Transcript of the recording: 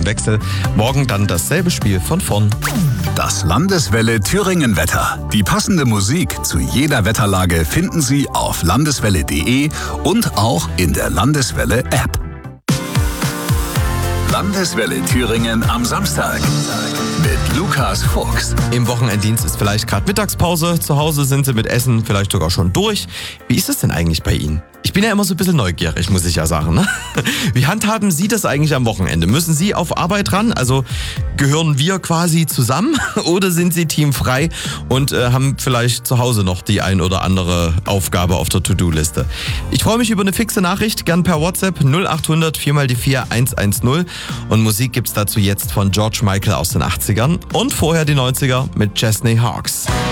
im Wechsel. Morgen dann dasselbe Spiel von vorn. Das Landeswelle Thüringen-Wetter. Die passende Musik zu jeder Wetterlage finden Sie auf landeswelle.de und auch in der Landeswelle-App. Landeswelle Thüringen am Samstag mit Lukas Fuchs. Im Wochenenddienst ist vielleicht gerade Mittagspause. Zu Hause sind Sie mit Essen vielleicht sogar schon durch. Wie ist es denn eigentlich bei Ihnen? Ich bin ja immer so ein bisschen neugierig, muss ich ja sagen. Ne? Wie handhaben Sie das eigentlich am Wochenende? Müssen Sie auf Arbeit ran? Also gehören wir quasi zusammen? Oder sind Sie teamfrei und haben vielleicht zu Hause noch die ein oder andere Aufgabe auf der To-Do-Liste? Ich freue mich über eine fixe Nachricht, gern per WhatsApp 0800 4x4 110. Und Musik gibt's dazu jetzt von George Michael aus den 80ern und vorher die 90er mit Chesney Hawkes.